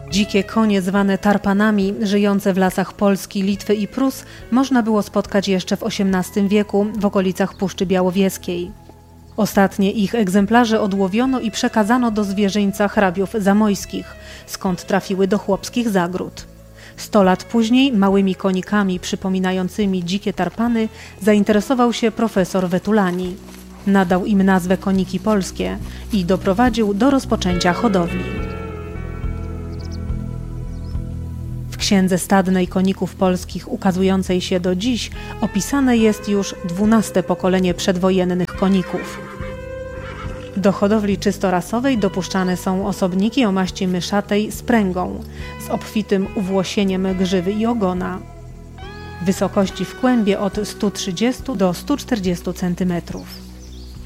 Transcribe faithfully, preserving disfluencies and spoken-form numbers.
Dzikie konie zwane tarpanami, żyjące w lasach Polski, Litwy i Prus, można było spotkać jeszcze w osiemnastym wieku w okolicach Puszczy Białowieskiej. Ostatnie ich egzemplarze odłowiono i przekazano do zwierzyńca hrabiów zamojskich, skąd trafiły do chłopskich zagród. Sto lat później małymi konikami przypominającymi dzikie tarpany zainteresował się profesor Wetulani. Nadał im nazwę koniki polskie i doprowadził do rozpoczęcia hodowli. W księdze stadnej koników polskich ukazującej się do dziś opisane jest już dwunaste pokolenie przedwojennych koników. Do hodowli czysto rasowej dopuszczane są osobniki o maści myszatej z pręgą, z obfitym uwłosieniem grzywy i ogona. Wysokości w kłębie od stu trzydziestu do stu czterdziestu centymetrów.